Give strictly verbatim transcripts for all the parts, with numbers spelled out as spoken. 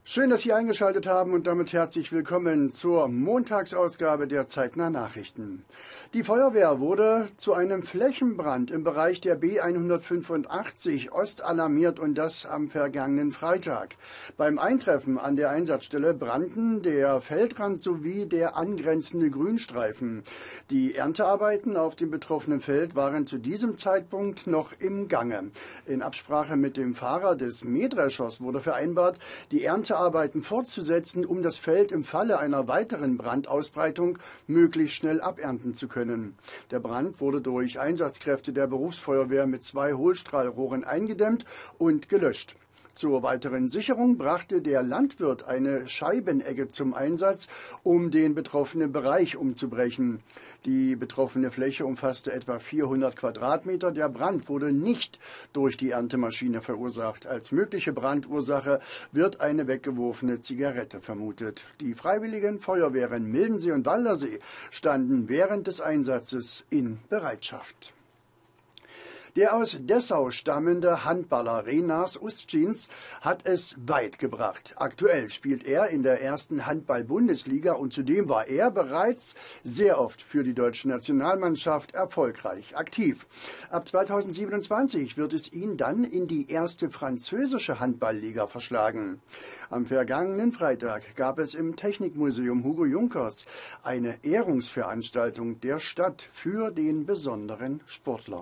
Schön, dass Sie eingeschaltet haben und damit herzlich willkommen zur Montagsausgabe der Zeitnah Nachrichten. Die Feuerwehr wurde zu einem Flächenbrand im Bereich der B hundertfünfundachtzig Ost alarmiert und das am vergangenen Freitag. Beim Eintreffen an der Einsatzstelle brannten der Feldrand sowie der angrenzende Grünstreifen. Die Erntearbeiten auf dem betroffenen Feld waren zu diesem Zeitpunkt noch im Gange. In Absprache mit dem Fahrer des Mähdreschers wurde vereinbart, die Ernte Arbeiten fortzusetzen, um das Feld im Falle einer weiteren Brandausbreitung möglichst schnell abernten zu können. Der Brand wurde durch Einsatzkräfte der Berufsfeuerwehr mit zwei Hohlstrahlrohren eingedämmt und gelöscht. Zur weiteren Sicherung brachte der Landwirt eine Scheibenegge zum Einsatz, um den betroffenen Bereich umzubrechen. Die betroffene Fläche umfasste etwa vierhundert Quadratmeter. Der Brand wurde nicht durch die Erntemaschine verursacht. Als mögliche Brandursache wird eine weggeworfene Zigarette vermutet. Die freiwilligen Feuerwehren Mildensee und Waldersee standen während des Einsatzes in Bereitschaft. Der aus Dessau stammende Handballer Renārs Uščins hat es weit gebracht. Aktuell spielt er in der ersten Handball-Bundesliga und zudem war er bereits sehr oft für die deutsche Nationalmannschaft erfolgreich aktiv. Ab zweitausendsiebenundzwanzig wird es ihn dann in die erste französische Handballliga verschlagen. Am vergangenen Freitag gab es im Technikmuseum Hugo Junkers eine Ehrungsveranstaltung der Stadt für den besonderen Sportler.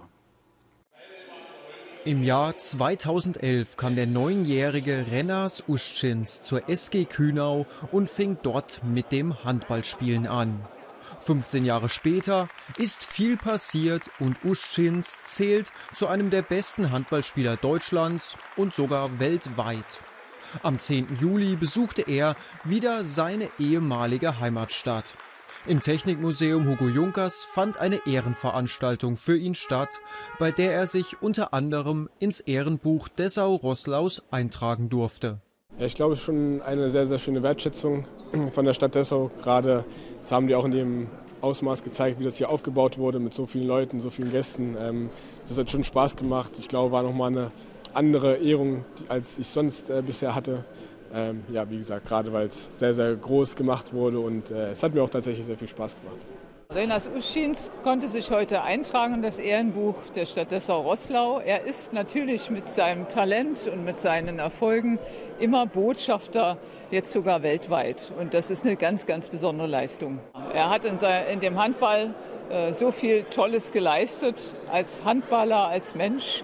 Im Jahr zweitausendelf kam der neunjährige Renārs Uščins zur S G Kühnau und fing dort mit dem Handballspielen an. fünfzehn Jahre später ist viel passiert und Uščins zählt zu einem der besten Handballspieler Deutschlands und sogar weltweit. Am zehnten Juli besuchte er wieder seine ehemalige Heimatstadt. Im Technikmuseum Hugo Junkers fand eine Ehrenveranstaltung für ihn statt, bei der er sich unter anderem ins Ehrenbuch Dessau-Roßlaus eintragen durfte. Ja, ich glaube, es ist schon eine sehr, sehr schöne Wertschätzung von der Stadt Dessau. Gerade das haben die auch in dem Ausmaß gezeigt, wie das hier aufgebaut wurde mit so vielen Leuten, so vielen Gästen. Das hat schon Spaß gemacht. Ich glaube, war nochmal eine andere Ehrung, als ich sonst bisher hatte. Ähm, ja, wie gesagt, gerade weil es sehr, sehr groß gemacht wurde und äh, es hat mir auch tatsächlich sehr viel Spaß gemacht. Renārs Uščins konnte sich heute eintragen in das Ehrenbuch der Stadt Dessau-Roßlau. Er ist natürlich mit seinem Talent und mit seinen Erfolgen immer Botschafter, jetzt sogar weltweit. Und das ist eine ganz, ganz besondere Leistung. Er hat in, sein, in dem Handball äh, so viel Tolles geleistet, als Handballer, als Mensch.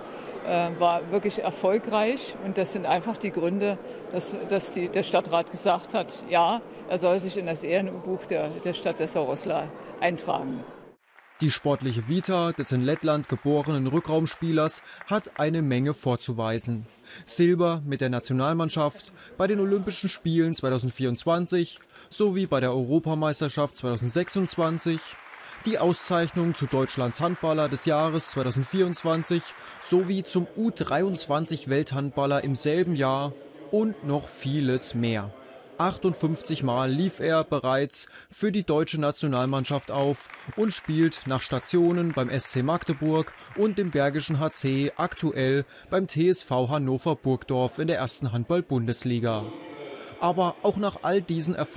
War wirklich erfolgreich und das sind einfach die Gründe, dass, dass die, der Stadtrat gesagt hat, ja, er soll sich in das Ehrenbuch der, der Stadt Dessau-Roßlau eintragen. Die sportliche Vita des in Lettland geborenen Rückraumspielers hat eine Menge vorzuweisen. Silber mit der Nationalmannschaft bei den Olympischen Spielen zweitausendvierundzwanzig sowie bei der Europameisterschaft zweitausendsechsundzwanzig. Die Auszeichnung zu Deutschlands Handballer des Jahres zweitausendvierundzwanzig sowie zum U dreiundzwanzig Welthandballer im selben Jahr und noch vieles mehr. achtundfünfzig Mal lief er bereits für die deutsche Nationalmannschaft auf und spielt nach Stationen beim S C Magdeburg und dem Bergischen H C aktuell beim T S V Hannover Burgdorf in der ersten Handball-Bundesliga. Aber auch nach all diesen Erfolgen